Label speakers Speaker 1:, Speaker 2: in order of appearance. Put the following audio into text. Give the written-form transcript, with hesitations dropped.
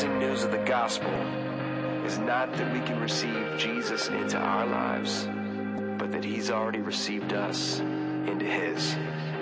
Speaker 1: amazing news of the gospel is not that we can receive Jesus into our lives, but that he's already received us into his.